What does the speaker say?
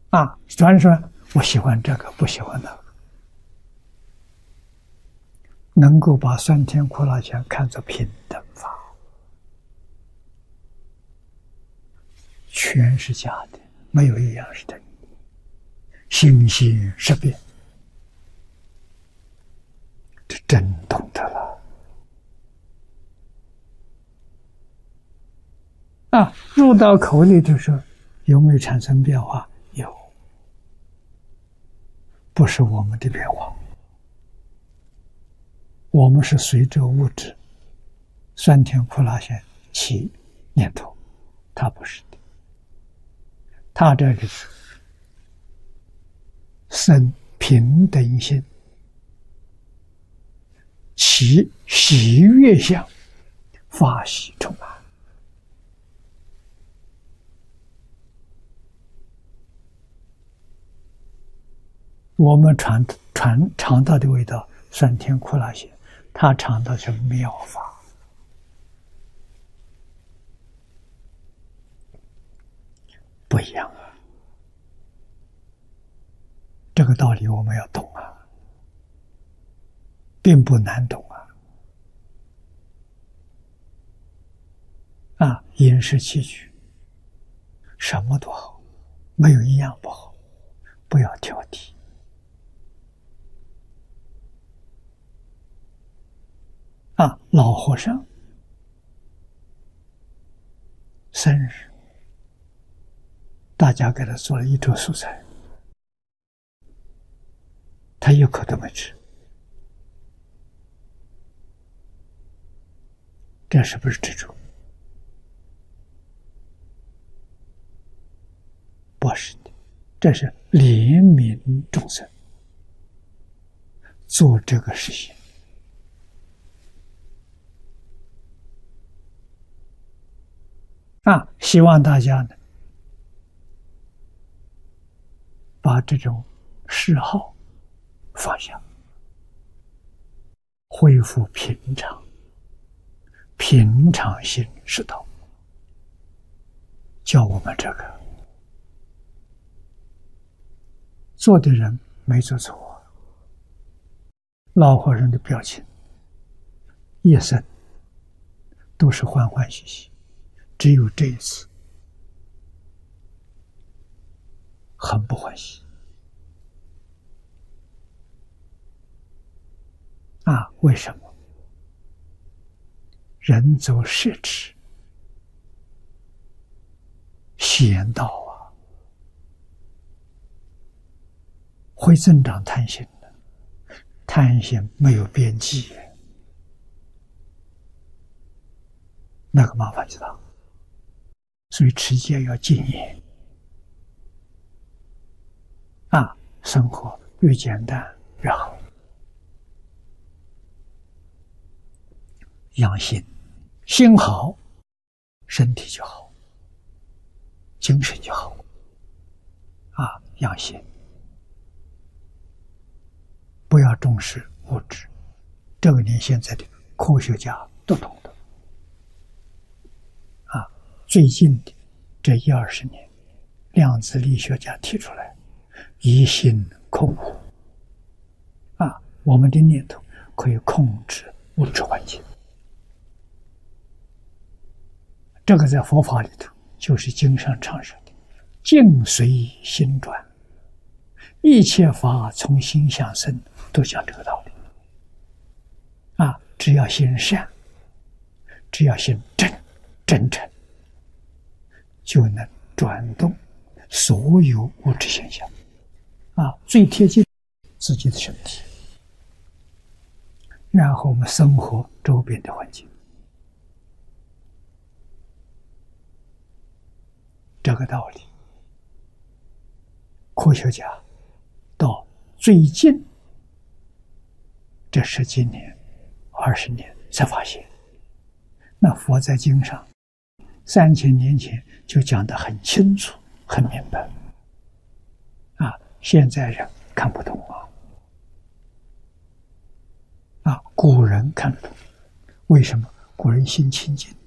突然说我喜欢这个，不喜欢那个，能够把酸甜苦辣咸看作平等法，全是假的，没有一样是真的，心性识别，这真懂得了。入到口里的时候，有没有产生变化？有，不是我们的变化，我们是随着物质酸甜苦辣咸起念头，它不是的，它这里是生平等心，其喜悦相，法喜充满。我们尝到的味道酸甜苦辣咸，他尝到是妙法，不一样啊！这个道理我们要懂啊，并不难懂啊！饮食起居什么都好，没有一样不好，不要挑剔。老和尚生日，大家给他做了一桌素菜，他一口都没吃，这是不是执着？不是的，这是怜悯众生，做这个事情。希望大家呢，把这种嗜好放下，恢复平常，平常心是道，教我们这个做的人没做错。老和尚的表情，一生都是欢欢喜喜。只有这一次很不欢喜为什么？人走世智，贤道会增长贪心的，贪心没有边际，那个麻烦就大。所以持戒要谨严生活越简单越好。养心，心好，身体就好，精神就好养心，不要重视物质，这个连现在的科学家都懂得最近的这10-20年，量子力学家提出来，一心空无我们的念头可以控制物质环境。这个在佛法里头就是经上常说的境随心转，一切法从心想生，都讲这个道理只要心善，只要心真诚，就能转动所有物质现象最贴近自己的身体，然后我们生活周边的环境。这个道理，科学家到最近这10几年、20年才发现，那佛在经上3000年前就讲得很清楚、很明白现在人看不懂古人看得懂。为什么？古人心清净